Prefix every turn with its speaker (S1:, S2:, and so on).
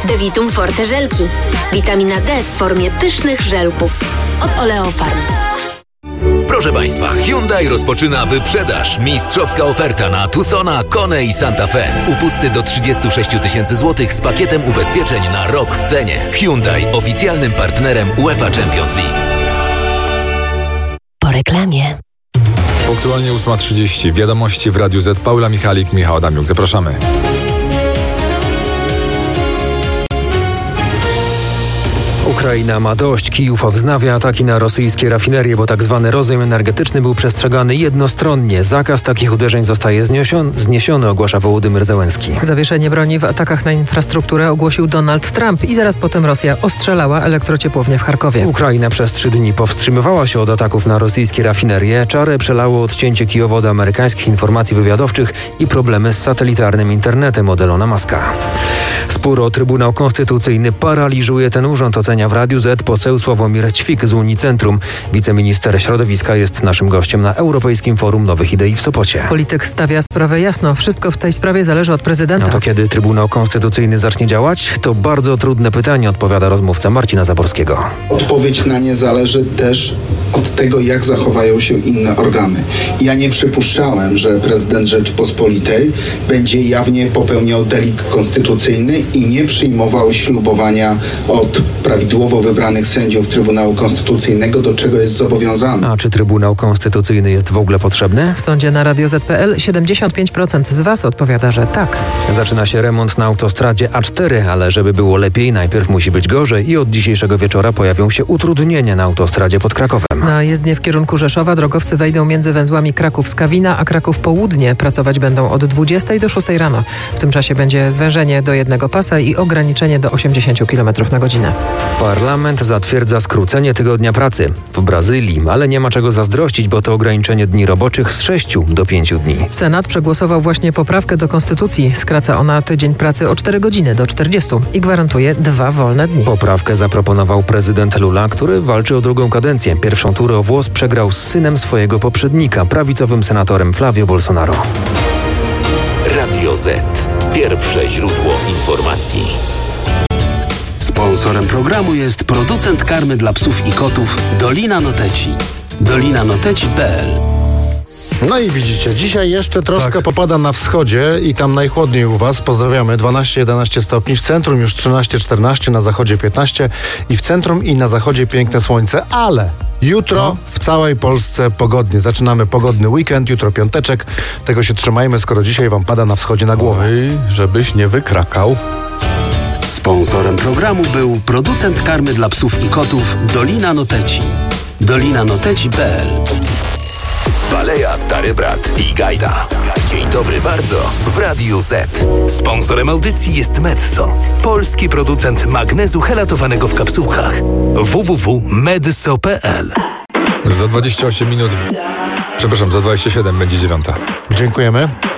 S1: Devitum Forte żelki. Witamina D w formie pysznych żelków. Od Oleofarm.
S2: Proszę Państwa, Hyundai rozpoczyna wyprzedaż. Mistrzowska oferta na Tucsona, Kone i Santa Fe. Upusty do 36 000 złotych z pakietem ubezpieczeń na rok w cenie. Hyundai, oficjalnym partnerem UEFA Champions League.
S1: Po reklamie.
S3: Punktualnie 8:30. Wiadomości w Radiu Z. Paula Michalik, Michał Adamiuk. Zapraszamy. Ukraina ma dość. Kijów wznawia ataki na rosyjskie rafinerie, bo tak zwany rozejm energetyczny był przestrzegany jednostronnie. Zakaz takich uderzeń zostaje zniesiony, ogłasza Wołodymyr Zełenski.
S4: Zawieszenie broni w atakach na infrastrukturę ogłosił Donald Trump i zaraz potem Rosja ostrzelała elektrociepłownię w Charkowie.
S3: Ukraina przez 3 dni powstrzymywała się od ataków na rosyjskie rafinerie. Czarę przelało odcięcie Kijowa od amerykańskich informacji wywiadowczych i problemy z satelitarnym internetem od Elona Muska. Spór o Trybunał Konstytucyjny paraliżuje ten urząd, ocenia w Radiu Z poseł Sławomir Ćwik z Unicentrum. Wiceminister środowiska jest naszym gościem na Europejskim Forum Nowych Idei w Sopocie.
S4: Polityk stawia sprawę jasno. Wszystko w tej sprawie zależy od prezydenta.
S3: No to kiedy Trybunał Konstytucyjny zacznie działać? To bardzo trudne pytanie, odpowiada rozmówca Marcina Zaborskiego.
S5: Odpowiedź na nie zależy też od tego, jak zachowają się inne organy. Ja nie przypuszczałem, że prezydent Rzeczypospolitej będzie jawnie popełniał delikt konstytucyjny i nie przyjmował ślubowania od prawidłowo wybranych sędziów Trybunału Konstytucyjnego, do czego jest zobowiązany.
S3: A czy Trybunał Konstytucyjny jest w ogóle potrzebny?
S4: W sądzie na Radio Z.pl 75% z Was odpowiada, że tak.
S3: Zaczyna się remont na autostradzie A4, ale żeby było lepiej, najpierw musi być gorzej i od dzisiejszego wieczora pojawią się utrudnienia na autostradzie pod Krakowem.
S4: Na jezdnię w kierunku Rzeszowa drogowcy wejdą między węzłami Kraków-Skawina, a Kraków-Południe. Pracować będą od 20 do 6 rano. W tym czasie będzie zwężenie do jednego pasa i ograniczenie do 80 km na godzinę.
S3: Parlament zatwierdza skrócenie tygodnia pracy w Brazylii, ale nie ma czego zazdrościć, bo to ograniczenie dni roboczych z 6 do 5 dni.
S4: Senat przegłosował właśnie poprawkę do konstytucji. Skraca ona tydzień pracy o 4 godziny do 40 i gwarantuje 2 wolne dni.
S3: Poprawkę zaproponował prezydent Lula, który walczy o drugą kadencję. Pierwszą turę o włos przegrał z synem swojego poprzednika, prawicowym senatorem Flavio Bolsonaro.
S2: Radio Z. Pierwsze źródło informacji.
S6: Sponsorem programu jest producent karmy dla psów i kotów Dolina Noteci. dolinanoteci.pl.
S7: No i widzicie, dzisiaj jeszcze troszkę popada na wschodzie i tam najchłodniej u Was. Pozdrawiamy. 12-11 stopni, w centrum już 13-14, na zachodzie 15 i w centrum i na zachodzie piękne słońce, ale jutro w całej Polsce pogodnie. Zaczynamy pogodny weekend, jutro piąteczek. Tego się trzymajmy, skoro dzisiaj Wam pada na wschodzie na głowę.
S8: Oj, żebyś nie wykrakał.
S6: Sponsorem programu był producent karmy dla psów i kotów Dolina Noteci. dolinanoteci.pl.
S2: Baleja Stary Brat i Gajda. Dzień dobry bardzo w Radiu Z. Sponsorem audycji jest Medso, polski producent magnezu helatowanego w kapsułkach. www.medso.pl.
S3: Za 28 minut, za 27 będzie 9.
S7: Dziękujemy.